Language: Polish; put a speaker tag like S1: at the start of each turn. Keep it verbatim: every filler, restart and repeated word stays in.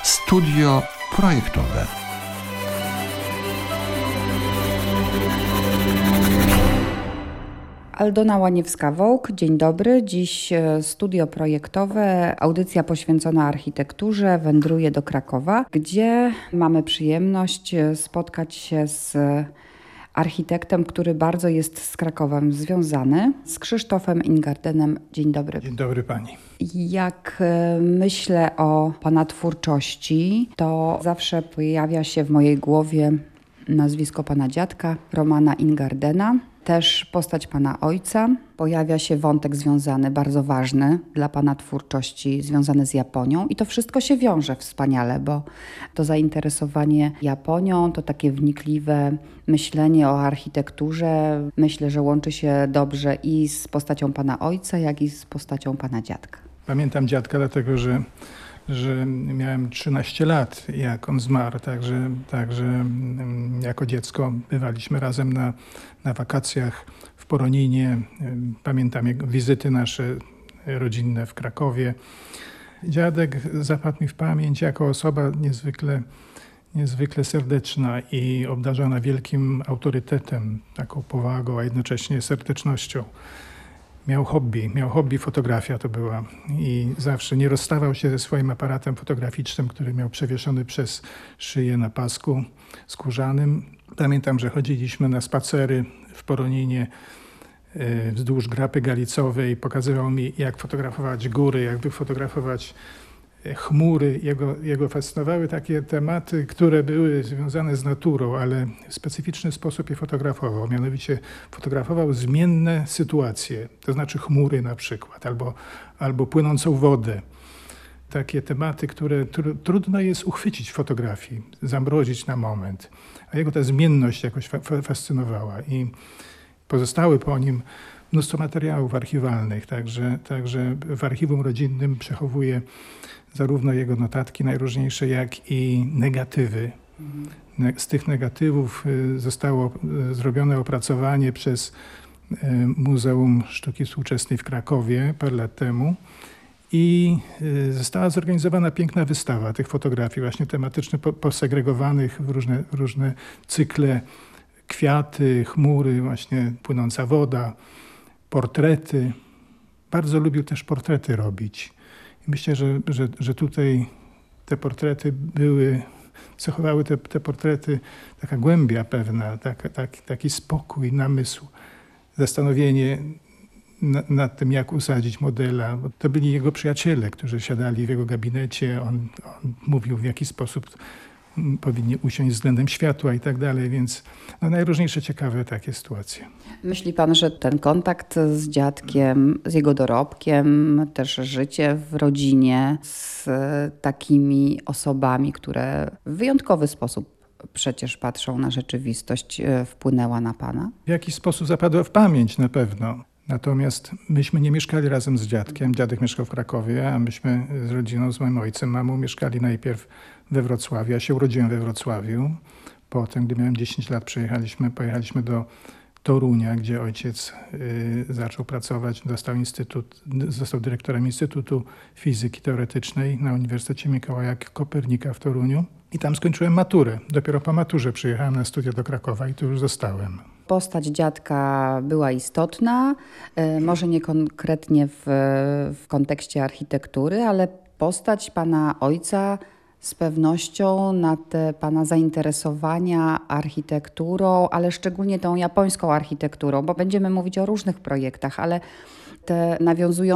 S1: Studio projektowe.
S2: Aldona Łaniewska-Wołk, dzień dobry. Dziś studio projektowe, audycja poświęcona architekturze wędruje do Krakowa, gdzie mamy przyjemność spotkać się z architektem, który bardzo jest z Krakowem związany, z Krzysztofem Ingardenem. Dzień dobry.
S3: Dzień dobry pani.
S2: Jak myślę o pana twórczości, to zawsze pojawia się w mojej głowie nazwisko pana dziadka, Romana Ingardena, też postać pana ojca. Pojawia się wątek związany, bardzo ważny dla pana twórczości, związany z Japonią i to wszystko się wiąże wspaniale, bo to zainteresowanie Japonią, to takie wnikliwe myślenie o architekturze, myślę, że łączy się dobrze i z postacią pana ojca, jak i z postacią pana dziadka.
S3: Pamiętam dziadka, dlatego że że miałem trzynaście lat, jak on zmarł, także, także jako dziecko bywaliśmy razem na, na wakacjach w Poroninie. Pamiętam jego wizyty nasze rodzinne w Krakowie. Dziadek zapadł mi w pamięć jako osoba niezwykle, niezwykle serdeczna i obdarzona wielkim autorytetem, taką powagą, a jednocześnie serdecznością. Miał hobby, miał hobby fotografia to była i zawsze nie rozstawał się ze swoim aparatem fotograficznym, który miał przewieszony przez szyję na pasku skórzanym. Pamiętam, że chodziliśmy na spacery w Poroninie wzdłuż Grapy Galicowej. Pokazywał mi, jak fotografować góry, jak wyfotografować chmury. Jego, jego fascynowały takie tematy, które były związane z naturą, ale w specyficzny sposób je fotografował. Mianowicie fotografował zmienne sytuacje, to znaczy chmury na przykład, albo, albo płynącą wodę. Takie tematy, które tr- trudno jest uchwycić w fotografii, zamrozić na moment. A jego ta zmienność jakoś fa- fascynowała i pozostały po nim mnóstwo materiałów archiwalnych, także, także w archiwum rodzinnym przechowuję zarówno jego notatki najróżniejsze, jak i negatywy. Z tych negatywów zostało zrobione opracowanie przez Muzeum Sztuki Współczesnej w Krakowie parę lat temu i została zorganizowana piękna wystawa tych fotografii, właśnie tematycznie posegregowanych w różne, w różne cykle, kwiaty, chmury, właśnie płynąca woda, portrety. Bardzo lubił też portrety robić. I myślę, że, że, że tutaj te portrety były, cechowały te, te portrety taka głębia pewna, tak, tak, taki spokój, namysł, zastanowienie na, nad tym, jak usadzić modela. Bo to byli jego przyjaciele, którzy siadali w jego gabinecie. On, on mówił, w jaki sposób powinni usiąść względem światła i tak dalej, więc no, najróżniejsze ciekawe takie sytuacje.
S2: Myśli pan, że ten kontakt z dziadkiem, z jego dorobkiem, też życie w rodzinie z takimi osobami, które w wyjątkowy sposób przecież patrzą na rzeczywistość, wpłynęła na pana?
S3: W jakiś sposób zapadła w pamięć na pewno. Natomiast myśmy nie mieszkali razem z dziadkiem. Dziadek mieszkał w Krakowie, a myśmy z rodziną, z moim ojcem, mamą mieszkali najpierw we Wrocławiu. Ja się urodziłem we Wrocławiu. Potem, gdy miałem dziesięć lat, przyjechaliśmy, pojechaliśmy do Torunia, gdzie ojciec y, zaczął pracować. Dostał, instytut, został dyrektorem Instytutu Fizyki Teoretycznej na Uniwersytecie Mikołaja Kopernika w Toruniu. I tam skończyłem maturę. Dopiero po maturze przyjechałem na studia do Krakowa i tu już zostałem.
S2: Postać dziadka była istotna, może nie konkretnie w, w kontekście architektury, ale postać pana ojca z pewnością na te pana zainteresowania architekturą, ale szczególnie tą japońską architekturą, bo będziemy mówić o różnych projektach, ale te nawiązują